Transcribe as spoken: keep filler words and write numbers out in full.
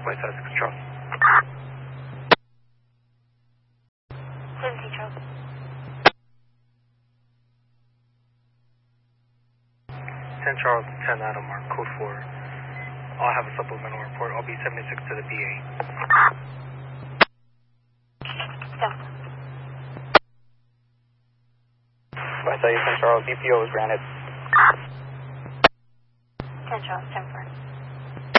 Flight Essex, Charles. seventeen, Charles. ten Charles, ten Adam Mark, code four. I'll have a supplemental report. I'll be seventy-six to the B A. Delta. I tell you, ten Charles, D P O was granted. ten, Charles, ten.